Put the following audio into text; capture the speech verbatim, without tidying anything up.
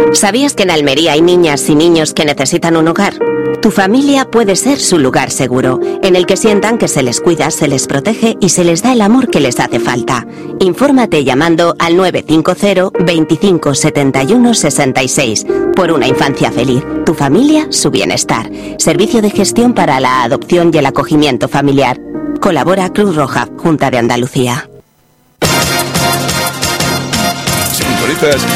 ¿Sabías que en Almería hay niñas y niños que necesitan un hogar? Tu familia puede ser su lugar seguro, en el que sientan que se les cuida, se les protege y se les da el amor que les hace falta. Infórmate llamando al nueve cinco cero, veinticinco, setenta y uno, sesenta y seis. Por una infancia feliz. Tu familia, su bienestar. Servicio de gestión para la adopción y el acogimiento familiar. Colabora Cruz Roja, Junta de Andalucía. Sintonizas